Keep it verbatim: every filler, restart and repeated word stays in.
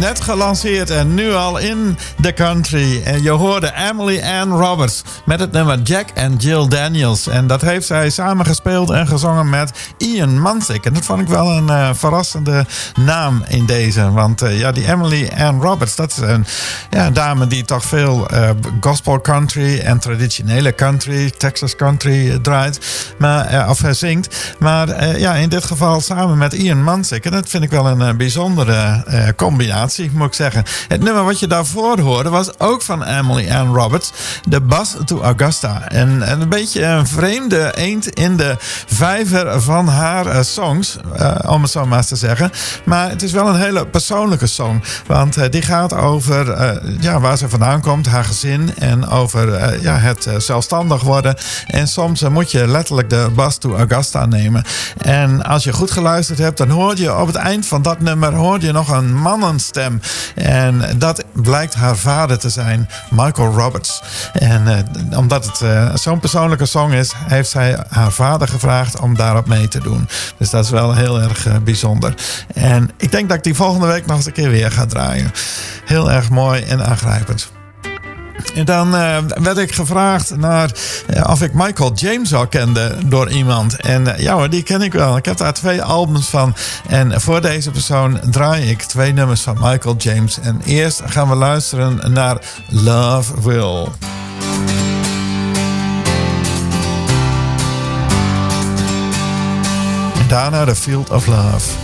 net gelanceerd en nu al in de country. En je hoorde Emily Ann Roberts met het nummer Jack and Jill Daniels. En dat heeft zij samengespeeld en gezongen met Ian Mansik. En dat vond ik wel een uh, verrassende naam in deze. Want uh, ja, die Emily Ann Roberts, dat is een ja, dame die toch veel uh, gospel country en traditionele country, Texas country draait. Maar, uh, of uh, zingt. Maar uh, ja, in dit geval samen met Ian Mansik. En dat vind ik wel een uh, bijzondere uh, combinatie, moet ik zeggen. Het nummer wat je daarvoor hoorde was ook van Emily Ann Roberts. The Bus to Augusta. En, en een beetje een vreemde eend in de vijver van haar uh, songs. Uh, om het zo maar eens te zeggen. Maar het is wel een hele persoonlijke song. Want uh, die gaat over uh, ja, waar ze vandaan komt, haar gezin. En over uh, ja, het uh, zelfstandig worden. En soms uh, moet je letterlijk de bus to Augusta nemen. En als je goed geluisterd hebt, dan hoor je op het eind van dat nummer hoor je nog een mannenstem. En dat blijkt haar vader te zijn, Michael Roberts. En uh, omdat het uh, zo'n persoonlijke song is, heeft zij haar vader gevraagd om daarop mee te doen. Dus dat is wel heel erg uh, bijzonder. En ik denk dat ik die volgende week nog eens een keer weer ga draaien. Heel erg mooi en aangrijpend. En dan uh, werd ik gevraagd naar uh, of ik Michael James al kende door iemand. En uh, ja hoor, die ken ik wel. Ik heb daar twee albums van. En voor deze persoon draai ik twee nummers van Michael James. En eerst gaan we luisteren naar Love Will. En daarna The Field of Love.